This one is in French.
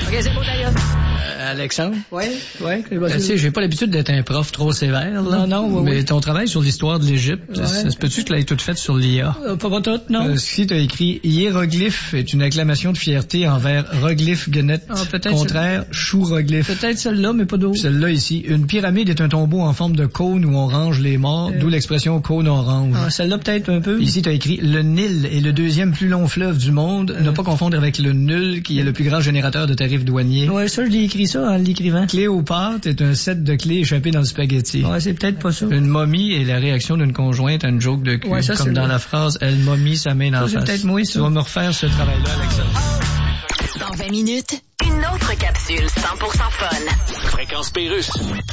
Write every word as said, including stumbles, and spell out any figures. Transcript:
OK, c'est beau, d'ailleurs. Euh, Alexandre? Oui, oui. Euh, tu sais, j'ai pas l'habitude d'être un prof trop sévère, là. Non, non, oui, Mais oui. ton travail sur l'histoire de l'Égypte, Ouais. ça se peut-tu que tu l'aies toute faite sur l'I A? Euh, pas, pas tout, non? Euh, si t'as écrit hiéroglyphe est une acclamation de fierté envers roglyphe guenette. Ah, peut-être Contraire, chouroglyphe. Peut-être celle-là, mais pas d'autre. Celle-là ici, une pyramide est un tombeau en forme de cône où on range les morts, Euh. d'où l'expression cône orange. Ah, celle-là, peut-être un peu. Ici, t'as écrit le Nil est le deuxième plus long fleuve du monde, Euh. ne pas confondre avec le nul qui est le plus grand générateur de tarifs douaniers. Ouais, ça, je l'ai écrit ça en l'écrivant. Cléopâtre est un set de clés échappées dans le spaghetti. Ouais, c'est peut-être pas ça. Une momie est la réaction d'une conjointe à une joke de cul. Ouais, ça, comme c'est dans vrai. la phrase « Elle momie sa main dans Ça, la c'est face ». peut-être moi, ça. Tu vas me refaire ce travail-là, Alexandre. Dans vingt minutes, une autre capsule cent pour cent fun. Fréquence Pérusse.